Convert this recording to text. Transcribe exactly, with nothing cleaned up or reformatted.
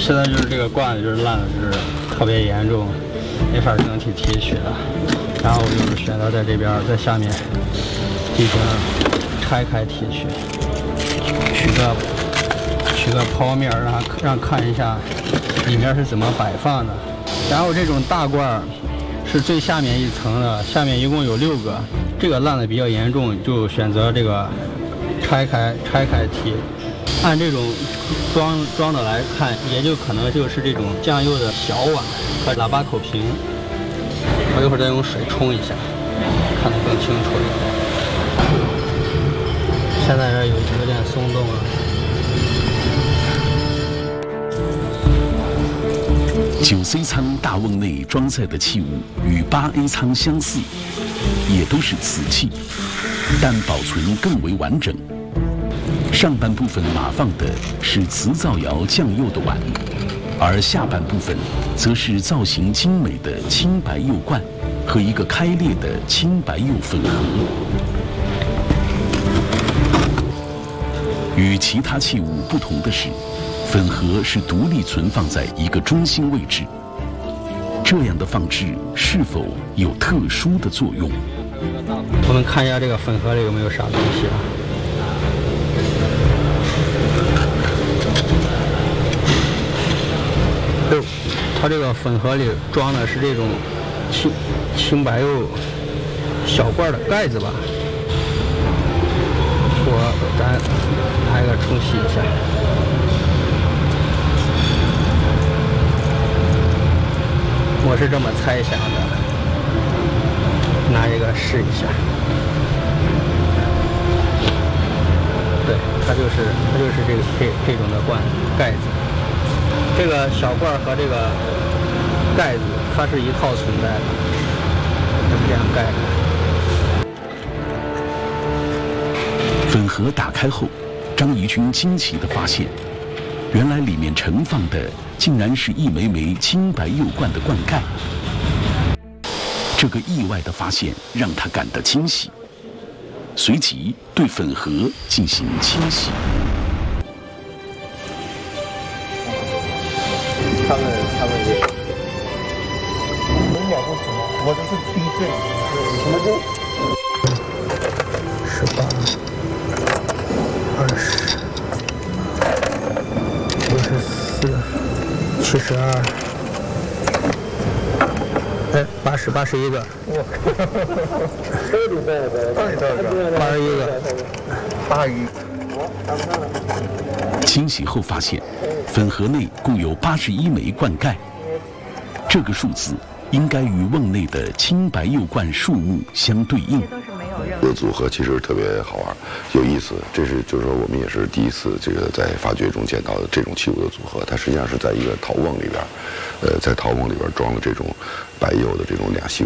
现在就是这个罐子就是烂的是特别严重，没法整体提取了。然后我就是选择在这边在下面进行拆开提取，取个取个剖面，让让看一下里面是怎么摆放的。然后这种大罐是最下面一层的，下面一共有六个，这个烂的比较严重，就选择这个拆开拆开提。按这种装装的来看，也就可能就是这种酱油的小碗和喇叭口瓶。我一会儿再用水冲一下，看得更清楚一点。现在这有有点松动了。 九 C 舱大瓮内装载的器物与八 A 舱相似，也都是瓷器，但保存更为完整。上半部分码放的是瓷造窑酱釉的碗，而下半部分则是造型精美的青白釉罐和一个开裂的青白釉粉盒。与其他器物不同的是，粉盒是独立存放在一个中心位置。这样的放置是否有特殊的作用？ 我们看一下这个粉盒里有没有啥东西啊？哦，它这个粉盒里装的是这种青青白釉小罐的盖子吧？我咱拿一个冲洗一下。我是这么猜想的，拿一个试一下。对，它就是它就是这个这这种的罐盖子。这个小罐和这个盖子，它是一套存在的，就是这样盖的。 粉盒打开后，张怡君惊奇地发现，原来里面盛放的竟然是一枚枚青白釉罐的罐盖。这个意外的发现让他感到惊喜，随即对粉盒进行清洗。 他们他们也，能咬不什么？我这是低坠，什么坠？十八、二十、六十四、七十二，哎，八十八十一个。我靠！这里边的，这里边八十一个，八一。 清洗后发现，粉盒内共有八十一枚罐盖，这个数字应该与瓮内的青白釉罐数目相对应。 这个组合其实特别好玩，有意思。这是就是说我们也是第一次这个在发掘中见到的这种器物的组合。它实际上是在一个陶瓮里边，呃，在陶瓮里边装了这种白釉的这种两性